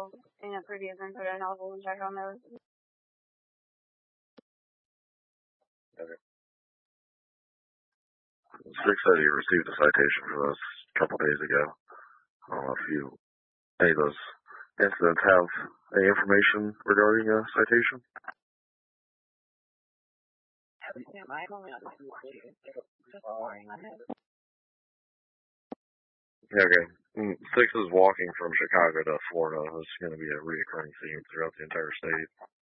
in a previous incident. I'll go and check on those. Okay. Six said he received a citation for this a couple days ago. I don't know if any of those incidents have any information regarding a citation. Okay. Six is walking from Chicago to Florida. This is going to be a reoccurring theme throughout the entire state.